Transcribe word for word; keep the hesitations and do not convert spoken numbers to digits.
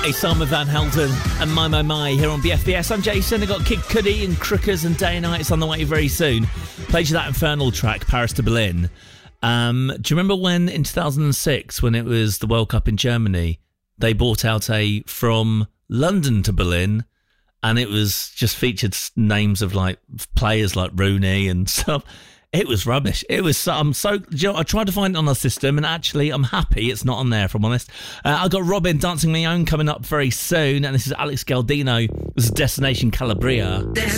Salma Van Helden and My My My here on B F B S. I'm Jason. I've got Kid Cudi and Crookers and Day and Nights on the way very soon. Played you that Infernal track, Paris to Berlin. Um, do you remember when in two thousand six, when it was the World Cup in Germany, they brought out a From London to Berlin, and it was just featured names of like players like Rooney and stuff. It was rubbish. It was. I'm so. You know, I tried to find it on our system, and actually, I'm happy it's not on there. If I'm honest, uh, I've got Robin Dancing My Own coming up very soon, and this is Alex Galdino. This is Destination Calabria. Destination